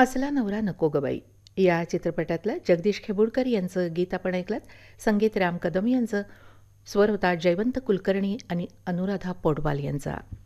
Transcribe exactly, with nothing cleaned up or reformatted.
असला नवरा नको ग बाई या चित्रपटातलं जगदीश खेबुडकर यांचं गीत आपण ऐकलंत. संगीत राम कदम यांचं, स्वर होता जयवंत कुलकर्णी आणि अनुराधा पौडवाल यांचा.